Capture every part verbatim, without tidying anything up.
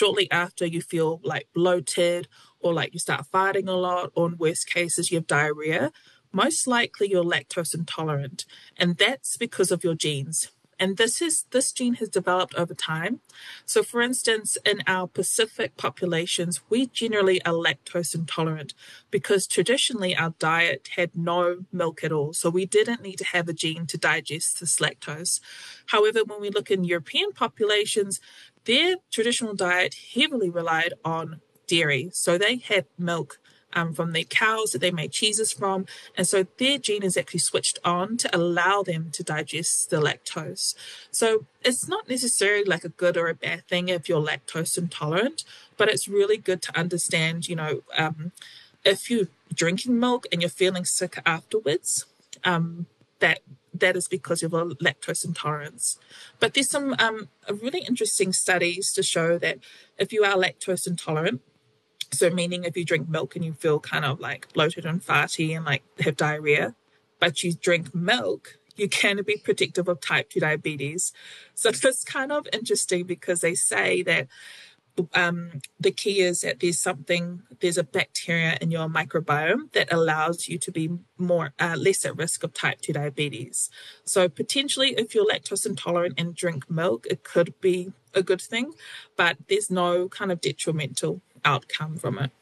shortly after you feel like bloated or like you start farting a lot, or in worst cases you have diarrhea, most likely you're lactose intolerant. And that's because of your genes. And this is this gene has developed over time. So for instance, in our Pacific populations, we generally are lactose intolerant because traditionally our diet had no milk at all. So we didn't need to have a gene to digest this lactose. However, when we look in European populations, their traditional diet heavily relied on dairy. So they had milk Um, from their cows that they made cheeses from. And so their gene is actually switched on to allow them to digest the lactose. So it's not necessarily like a good or a bad thing if you're lactose intolerant, but it's really good to understand, you know, um, if you're drinking milk and you're feeling sick afterwards, um, that that is because of a lactose intolerance. But there's some um, really interesting studies to show that if you are lactose intolerant, so meaning if you drink milk and you feel kind of like bloated and farty and like have diarrhea, but you drink milk, you can be predictive of type two diabetes. So it's kind of interesting because they say that um, the key is that there's something, there's a bacteria in your microbiome that allows you to be more uh, less at risk of type two diabetes. So potentially if you're lactose intolerant and drink milk, it could be a good thing, but there's no kind of detrimental outcome from it.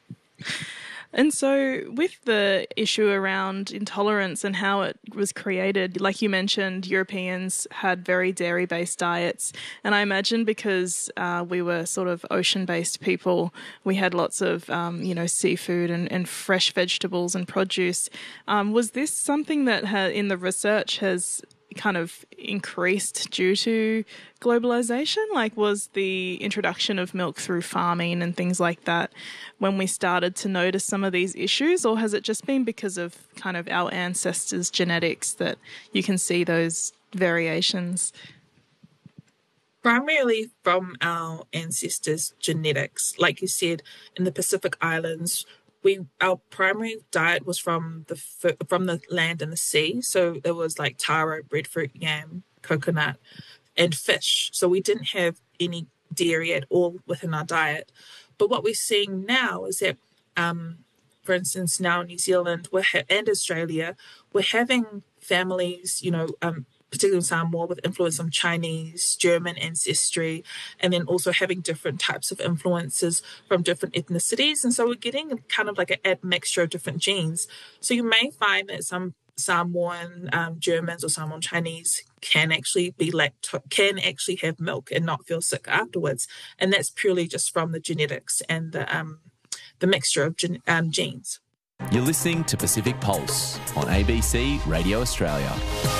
And so with the issue around intolerance and how it was created, like you mentioned, Europeans had very dairy-based diets. And I imagine because uh, we were sort of ocean-based people, we had lots of, um, you know, seafood and, and fresh vegetables and produce. Um, was this something that ha- in the research has kind of increased due to globalization? Like, was the introduction of milk through farming and things like that when we started to notice some of these issues, or has it just been because of kind of our ancestors' genetics that you can see those variations? Primarily from our ancestors' genetics. Like you said, in the Pacific Islands, We, our primary diet was from the from the land and the sea. So it was like taro, breadfruit, yam, coconut, and fish. So we didn't have any dairy at all within our diet. But what we're seeing now is that, um, for instance, now in New Zealand we're ha- and Australia, we're having families, you know, um, particularly in Samoa, with influence from Chinese, German ancestry, and then also having different types of influences from different ethnicities. And so we're getting kind of like an admixture of different genes. So you may find that some Samoan um, Germans or Samoan Chinese can actually be lacto- can actually have milk and not feel sick afterwards. And that's purely just from the genetics and the, um, the mixture of gen- um, genes. You're listening to Pacific Pulse on A B C Radio Australia.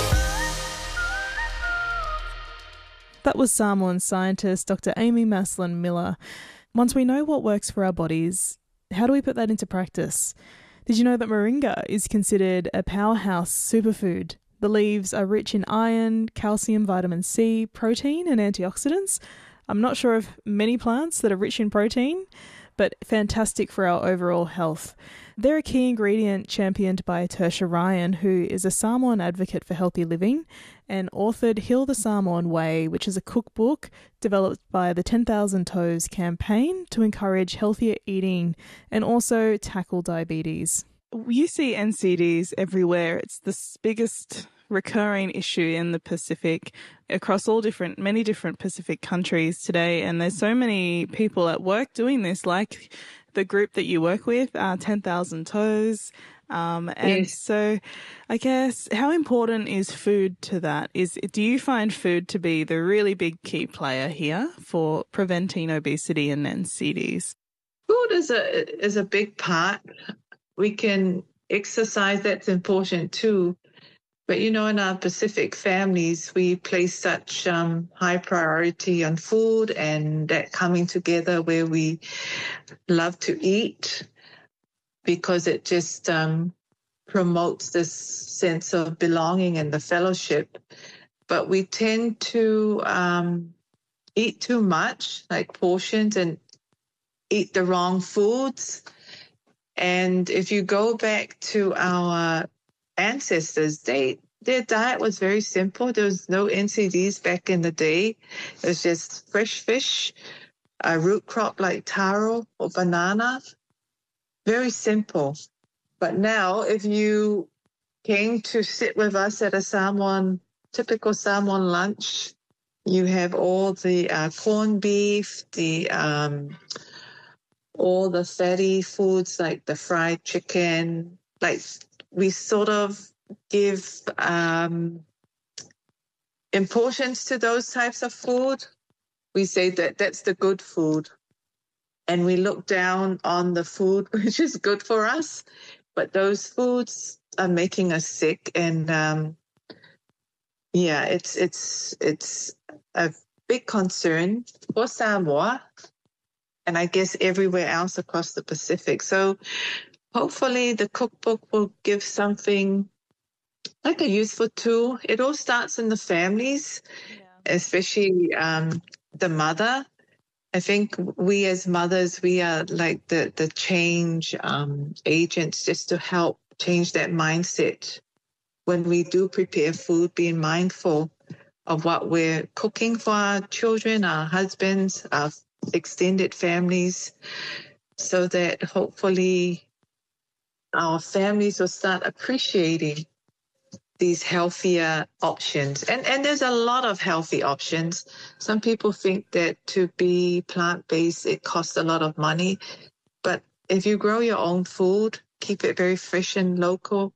That was Samoan scientist Doctor Amy Maslin-Miller. Once we know what works for our bodies, how do we put that into practice? Did you know that moringa is considered a powerhouse superfood? The leaves are rich in iron, calcium, vitamin C, protein and antioxidants. I'm not sure of many plants that are rich in protein, but fantastic for our overall health. They're a key ingredient championed by Tertia Ryan, who is a Samoan advocate for healthy living and authored Heal the Samoan Way, which is a cookbook developed by the ten thousand Toes campaign to encourage healthier eating and also tackle diabetes. You see N C Ds everywhere. It's the biggest recurring issue in the Pacific across all different, many different Pacific countries today. And there's so many people at work doing this, like the group that you work with, uh, ten thousand Toes. Um, and yes. So I guess how important is food to that? Is do you find food to be the really big key player here for preventing obesity and N C Ds? Food is a, is a big part. We can exercise, that's important too. But, you know, in our Pacific families, we place such um, high priority on food and that coming together where we love to eat because it just um, promotes this sense of belonging and the fellowship. But we tend to um, eat too much, like portions, and eat the wrong foods. And if you go back to our ancestors, they their diet was very simple. There was no N C Ds back in the day. It was just fresh fish, a root crop like taro or banana. Very simple. But now if you came to sit with us at a Samoan, typical Samoan lunch, you have all the uh, corned beef, the um, all the fatty foods like the fried chicken. Like we sort of give um, importance to those types of food. We say that that's the good food. And we look down on the food which is good for us. But those foods are making us sick. And um, yeah, it's it's it's a big concern for Samoa and I guess everywhere else across the Pacific. So hopefully the cookbook will give something like a useful tool. It all starts in the families, yeah. especially um, the mother. I think we as mothers, we are like the, the change um, agents just to help change that mindset. When we do prepare food, being mindful of what we're cooking for our children, our husbands, our extended families, so that hopefully our families will start appreciating these healthier options. And and there's a lot of healthy options. Some people think that to be plant-based, it costs a lot of money. But if you grow your own food, keep it very fresh and local,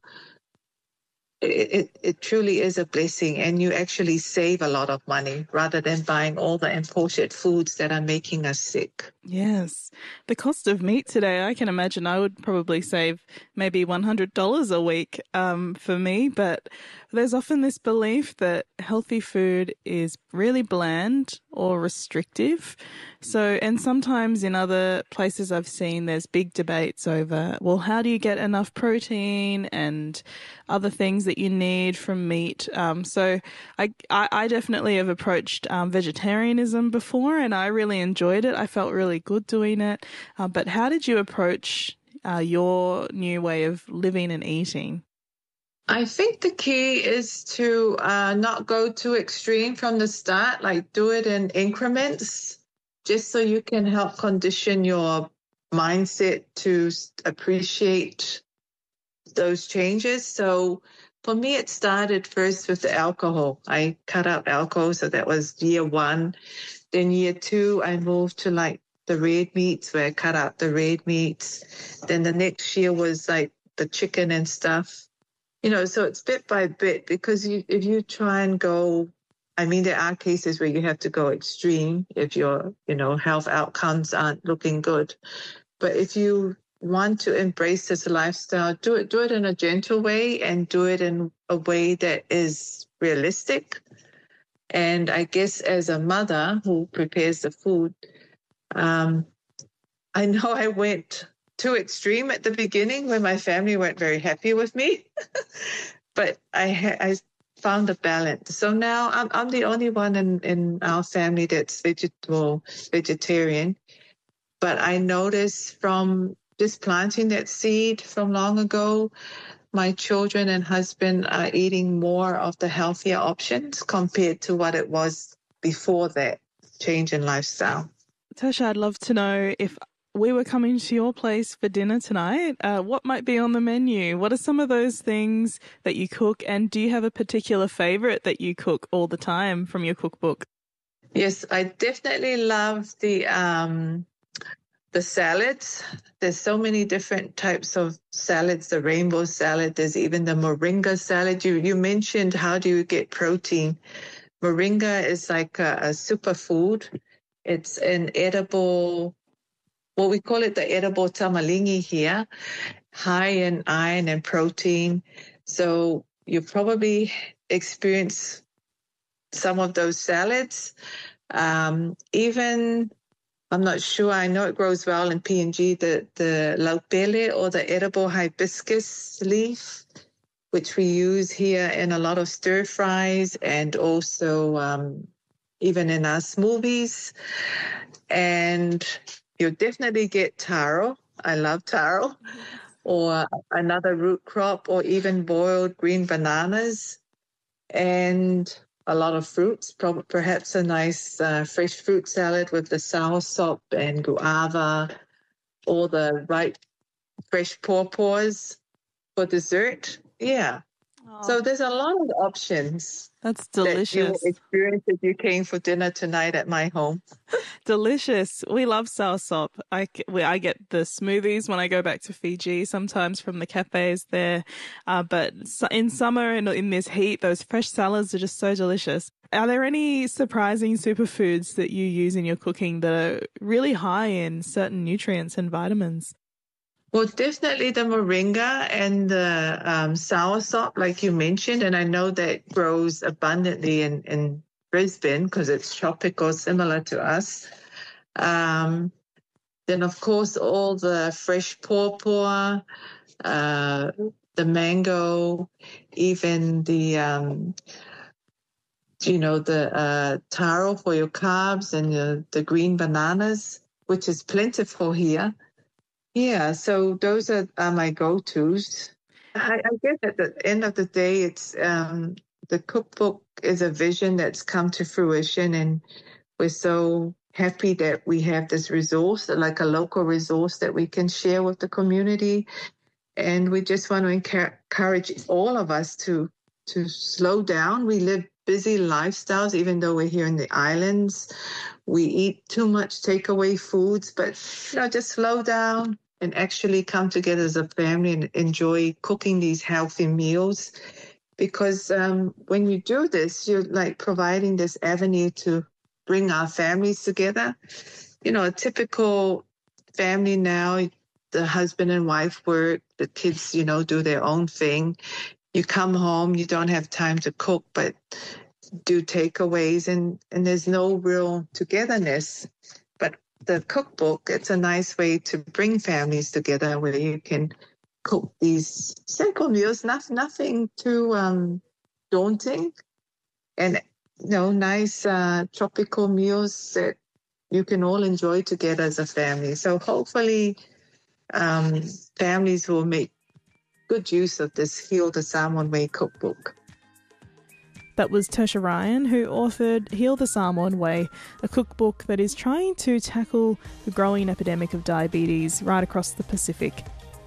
it, it, it truly is a blessing. And you actually save a lot of money rather than buying all the imported foods that are making us sick. Yes. The cost of meat today, I can imagine I would probably save maybe one hundred dollars a week um, for me. But there's often this belief that healthy food is really bland or restrictive. So, and sometimes in other places I've seen there's big debates over, well, how do you get enough protein and other things that you need from meat? Um, so I, I, I definitely have approached um, vegetarianism before and I really enjoyed it. I felt really good doing it. Uh, but how did you approach uh, your new way of living and eating? I think the key is to uh, not go too extreme from the start, like do it in increments, just so you can help condition your mindset to appreciate those changes. So for me, it started first with the alcohol. I cut out alcohol, so that was year one. Then year two, I moved to like the red meats, where I cut out the red meats. Then the next year was like the chicken and stuff. You know, so it's bit by bit, because you, if you try and go, I mean, there are cases where you have to go extreme if your, you know, health outcomes aren't looking good. But if you want to embrace this lifestyle, do it, do it in a gentle way and do it in a way that is realistic. And I guess as a mother who prepares the food, um, I know I went too extreme at the beginning when my family weren't very happy with me, but I ha- I found a balance. So now I'm I'm the only one in, in our family that's vegetable vegetarian. But I noticed from just planting that seed from long ago, my children and husband are eating more of the healthier options compared to what it was before that change in lifestyle. Tasha, I'd love to know, if we were coming to your place for dinner tonight, uh, what might be on the menu? What are some of those things that you cook? And do you have a particular favourite that you cook all the time from your cookbook? Yes, I definitely love the um, the salads. There's so many different types of salads, the rainbow salad. There's even the moringa salad. You, you mentioned, how do you get protein? Moringa is like a, a superfood. It's an edible, well, we call it the edible tamalingi here, high in iron and protein. So you probably experience some of those salads. Um, even, I'm not sure, I know it grows well in P N G, the, the laupele, or the edible hibiscus leaf, which we use here in a lot of stir fries and also um, even in our smoothies. And you'll definitely get taro. I love taro. Or another root crop, or even boiled green bananas. And a lot of fruits, prob- perhaps a nice uh, fresh fruit salad with the soursop and guava, or the right fresh pawpaws for dessert. Yeah. Oh, So there's a lot of options that's that you will delicious. experience if you came for dinner tonight at my home. Delicious. We love soursop. I, c- we- I get the smoothies when I go back to Fiji, sometimes from the cafes there. Uh, but s- in summer and in this heat, those fresh salads are just so delicious. Are there any surprising superfoods that you use in your cooking that are really high in certain nutrients and vitamins? Well, definitely the moringa and the um, soursop, like you mentioned, and I know that grows abundantly in, in Brisbane because it's tropical, similar to us. Um, then, of course, all the fresh pawpaw, uh, the mango, even the, um, you know, the uh, taro for your carbs, and the, the green bananas, which is plentiful here. Yeah, so those are, are my go-tos. I, I guess at the end of the day, it's um, the cookbook is a vision that's come to fruition, and we're so happy that we have this resource, like a local resource that we can share with the community. And we just want to encourage all of us to to slow down. We live busy lifestyles, even though we're here in the islands. We eat too much takeaway foods, but you know, just slow down and actually come together as a family and enjoy cooking these healthy meals. Because um, when you do this, you're like providing this avenue to bring our families together. You know, a typical family now, the husband and wife work, the kids, you know, do their own thing. You come home, you don't have time to cook, but do takeaways, and, and there's no real togetherness. But the cookbook, it's a nice way to bring families together where you can cook these simple meals, not, nothing too um, daunting, and, you know, nice uh, tropical meals that you can all enjoy together as a family. So hopefully um, families will make good use of this Heal the Samoan Way cookbook. That was Tertia Ryan, who authored Heal the Samoan Way, a cookbook that is trying to tackle the growing epidemic of diabetes right across the Pacific.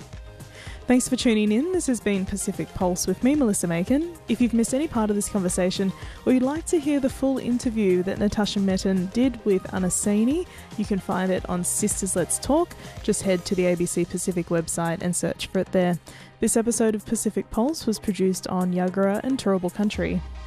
Thanks for tuning in. This has been Pacific Pulse with me, Melissa Macon. If you've missed any part of this conversation, or you'd like to hear the full interview that Natasha Metten did with Anna Saini, you can find it on Sisters Let's Talk. Just head to the A B C Pacific website and search for it there. This episode of Pacific Pulse was produced on Yagara and Turrbal Country.